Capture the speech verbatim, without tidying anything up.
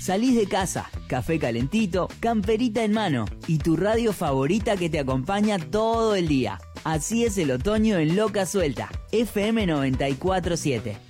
Salís de casa, café calentito, camperita en mano y tu radio favorita que te acompaña todo el día. Así es el otoño en Loca Suelta, F M noventa y cuatro punto siete.